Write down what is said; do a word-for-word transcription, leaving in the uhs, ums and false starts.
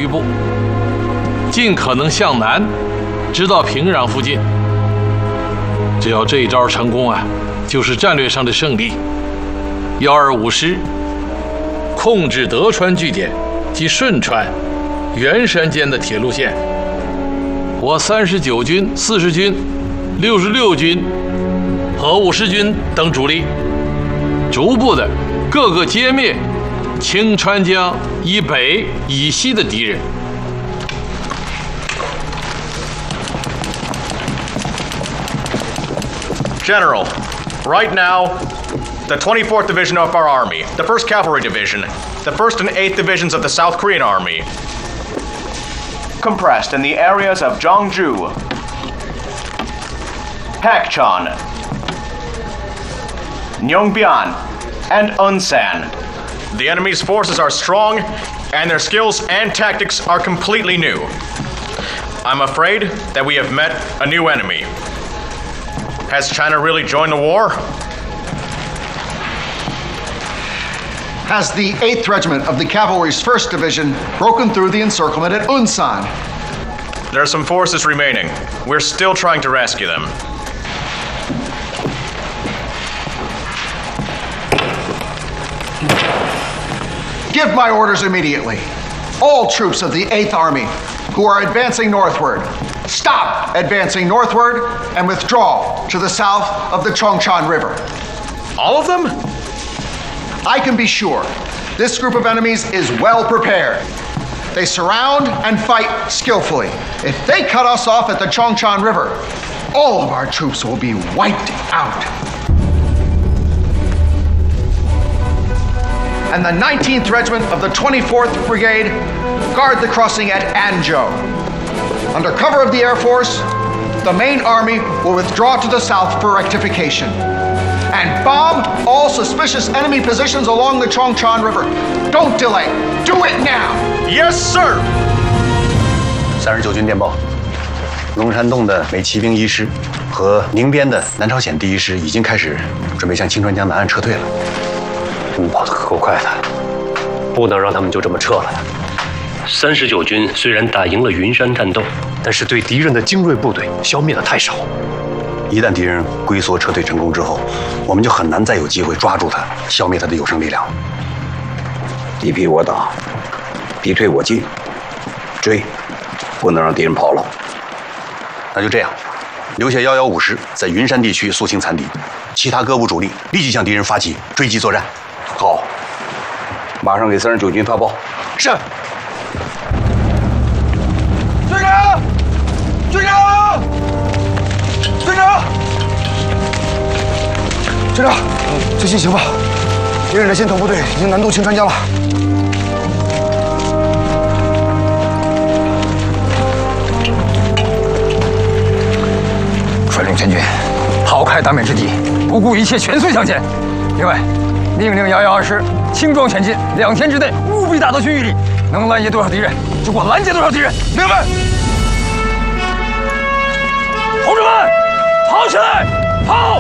西部，尽可能向南，直到平壤附近。只要这一招成功啊，就是战略上的胜利。幺二五师控制德川据点及顺川、原山间的铁路线。我三十九军、四十军、六十六军和五十军等主力，逐步的各个歼灭清川江以北以西的敌人。 General, right now, the twenty-fourth Division of our Army, the first Cavalry Division, the first and eighth Divisions of the South Korean Army, compressed in the areas of Jeongju, Hakcheon, Nyeongbyan, and Unsan. The enemy's forces are strong, and their skills and tactics are completely new. I'm afraid that we have met a new enemy. Has China really joined the war? Has the eighth Regiment of the Cavalry's first Division broken through the encirclement at Unsan? There are some forces remaining. We're still trying to rescue them. Give my orders immediately. All troops of the eighth Army who are advancing northward, stop advancing northward and withdraw to the south of the Chongchan River. All of them? I can be sure this group of enemies is well prepared. They surround and fight skillfully. If they cut us off at the Chongchan River, all of our troops will be wiped out. And the nineteenth Regiment of the twenty-fourth Brigade guard the crossing at Anzhou. Under cover of the Air Force, the main army will withdraw to the south for rectification and bomb all suspicious enemy positions along the Chongchan River. Don't delay. Do it now. Yes, sir. 三十九军电报，龙山洞的美骑兵一师和宁边的南朝鲜第一师已经开始准备向清川江南岸撤退了。 他们跑得可够快的，不能让他们就这么撤了。三十九军虽然打赢了云山战斗，但是对敌人的精锐部队消灭的太少。 一旦敌人龟缩撤退成功之后，我们就很难再有机会抓住他，消灭他的有生力量。 敌疲我打，敌退我进，追，不能让敌人跑了。 那就这样，留下幺幺五师在云山地区肃清残敌，其他各部主力立即向敌人发起追击作战。 好，马上给三十九军发报。 是。 队长，队长，队长，队长，最新情报，敌人的先头部队已经南渡清川江了。 率领全军抛开当面之敌，不顾一切全速向前。另外，命令幺幺二师轻装前进，两天之内务必打到区域里，能拦截多少敌人就给我拦截多少敌人。明白。同志们，跑起来，跑！